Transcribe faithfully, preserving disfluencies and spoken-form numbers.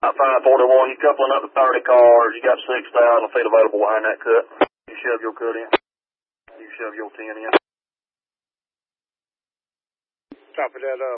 five forty-one, you coupling up to thirty cars, you got six thousand feet available behind that cut. You shove your cut in. You shove your ten in. Copy that up.